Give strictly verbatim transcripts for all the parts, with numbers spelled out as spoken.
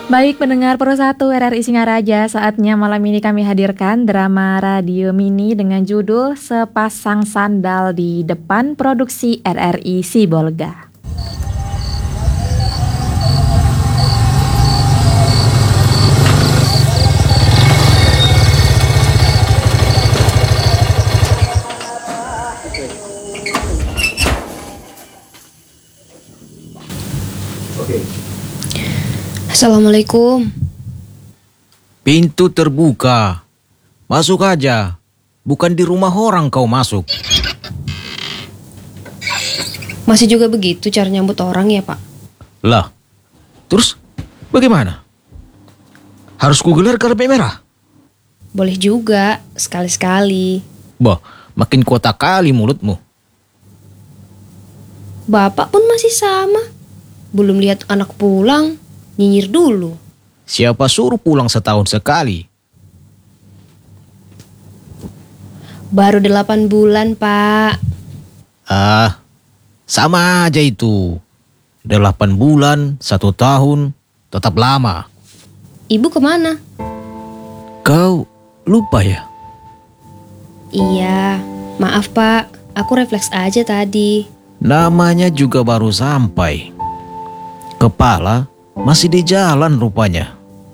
Baik pendengar Pro satu R R I Singaraja, saatnya malam ini kami hadirkan drama radio mini dengan judul Sepasang Sandal di Depan, produksi R R I Sibolga. Assalamualaikum. Pintu terbuka. Masuk aja. Bukan di rumah orang kau masuk. Masih juga begitu cara nyambut orang ya, Pak? Lah, terus bagaimana? Harus kugelar karpet merah? Boleh juga, sekali-sekali. Bah, makin kuota kali mulutmu. Bapak pun masih sama. Belum lihat anak pulang, nyinyir dulu. Siapa suruh pulang setahun sekali? Baru delapan bulan, Pak. Ah, sama aja itu. Delapan bulan, satu tahun, tetap lama. Ibu kemana? Kau lupa ya? Iya, maaf Pak. Aku refleks aja tadi. Namanya juga baru sampai. Kepala masih di jalan rupanya.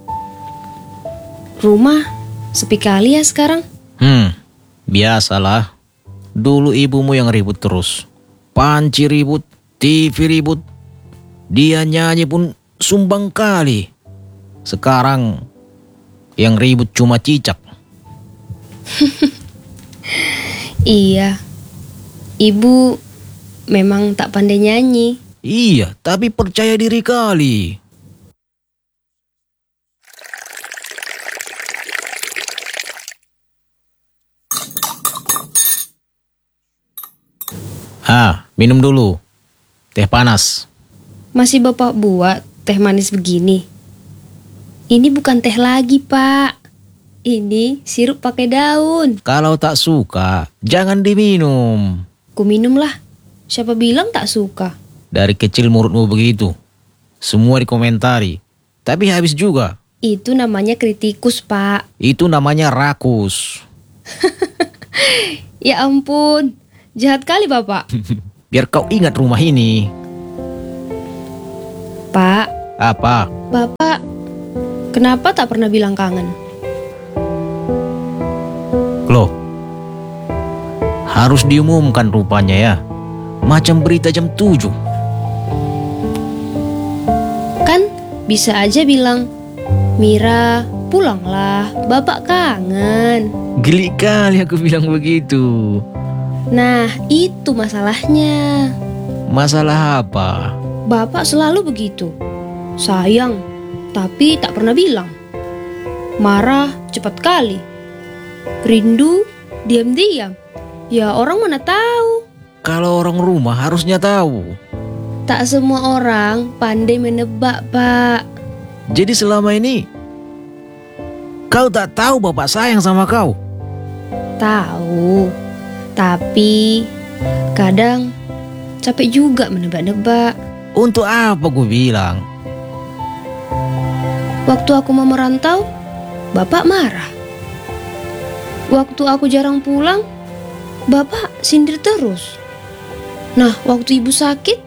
Rumah sepi kali ya sekarang. Hmm, biasalah. Dulu ibumu yang ribut terus. Panci ribut, T V ribut. Dia nyanyi pun sumbang kali. Sekarang yang ribut cuma cicak. Iya, ibu memang tak pandai nyanyi. Iya, tapi percaya diri kali. Ah, minum dulu. Teh panas. Masih Bapak buat teh manis begini? Ini bukan teh lagi, Pak. Ini sirup pakai daun. Kalau tak suka, jangan diminum. Ku minumlah. Siapa bilang tak suka? Dari kecil mulutmu begitu. Semua dikomentari. Tapi habis juga. Itu namanya kritikus, Pak. Itu namanya rakus. Ya ampun. Jahat kali, Bapak. Biar kau ingat rumah ini. Pak. Apa? Bapak, kenapa tak pernah bilang kangen? Loh, harus diumumkan rupanya ya. Macam berita jam tujuh. Kan bisa aja bilang, Mira, pulanglah, Bapak kangen. Geli kali aku bilang begitu. Nah, itu masalahnya. Masalah apa? Bapak selalu begitu. Sayang, tapi tak pernah bilang. Marah cepat kali. Rindu diam-diam. Ya orang mana tahu. Kalau orang rumah harusnya tahu. Tak semua orang pandai menebak, Pak. Jadi selama ini kau tak tahu bapak sayang sama kau? Tahu. Tapi kadang capek juga menebak-nebak. Untuk apa gue bilang? Waktu aku mau merantau, Bapak marah. Waktu aku jarang pulang, Bapak sindir terus. Nah, waktu ibu sakit,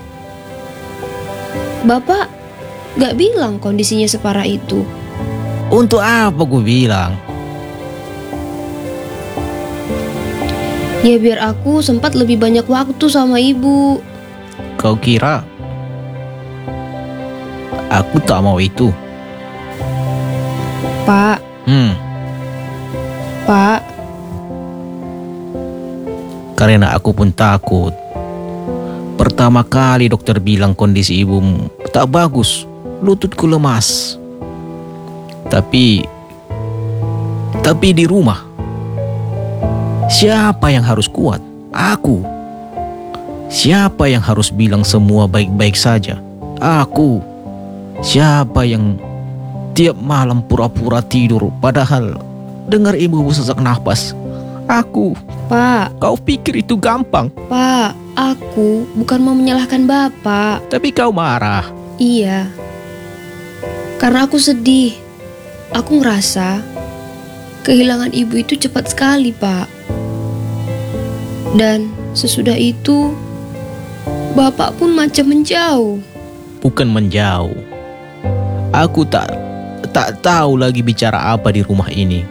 Bapak gak bilang kondisinya separah itu. Untuk apa gue bilang? Ya biar aku sempat lebih banyak waktu sama ibu. Kau kira aku tak mau itu? Pak, Hmm, Pak, karena aku pun takut. Pertama kali dokter bilang kondisi ibumu tak bagus, lututku lemas. Tapi, tapi di rumah, siapa yang harus kuat? Aku. Siapa yang harus bilang semua baik-baik saja? Aku. Siapa yang tiap malam pura-pura tidur padahal dengar ibu sesak nafas? Aku. Pak, Kau pikir itu gampang? Pak, aku bukan mau menyalahkan Bapak. Tapi kau marah. Iya. Karena aku sedih. Aku ngerasa kehilangan ibu itu cepat sekali, Pak. Dan sesudah itu, Bapak pun macam menjauh. Bukan menjauh. Aku tak tak tahu lagi bicara apa di rumah ini.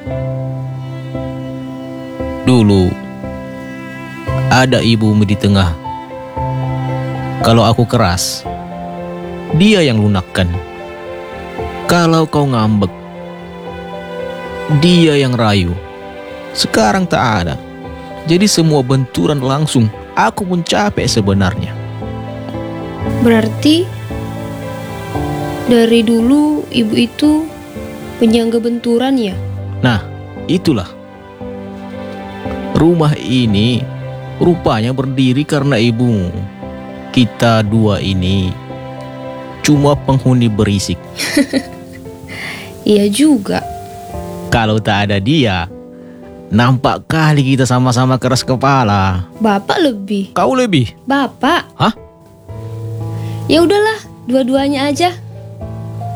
Dulu ada ibumu di tengah. Kalau aku keras, dia yang lunakkan. Kalau kau ngambek, dia yang rayu. Sekarang tak ada. Jadi semua benturan langsung. Aku pun capek sebenarnya. Berarti dari dulu ibu itu penyangga benturan ya? Nah, itulah. Rumah ini rupanya berdiri karena ibumu. Kita dua ini cuma penghuni berisik. Iya juga. Kalau tak ada dia, nampak kali kita sama-sama keras kepala. Bapak lebih. Kau lebih? Bapak. Hah? Ya udahlah, dua-duanya aja.